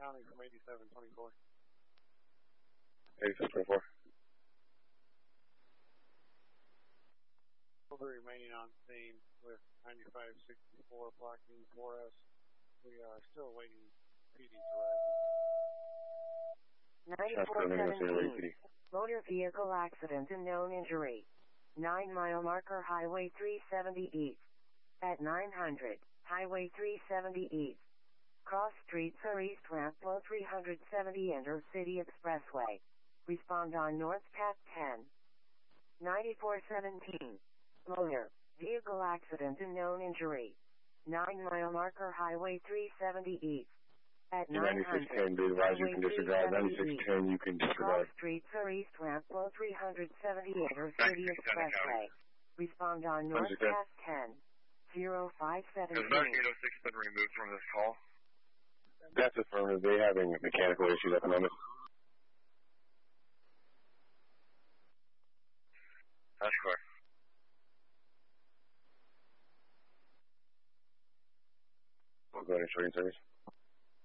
pounding from 8724. 8724. Over remaining on scene with 9564 blocking for us. We are still waiting PD to arrive. 9417. Motor vehicle accident and known injury. 9 mile marker Highway 370 East. At 900, Highway 370 East. Cross Street Sir East Ramp Low 370 enter City Expressway. Respond on North Path 10. 9417. Motor vehicle accident and known injury. 9 mile marker Highway 370 East. At 900, 9610, be advised you can disregard. 9610, you can disregard. Cross Street Sir East Ramp Low 370 enter City Expressway. Respond on North Path 10. 0517. Has 9806 been removed from this call? That's affirmative. They're having mechanical issues at the moment. That's correct. We'll go ahead and shorting service.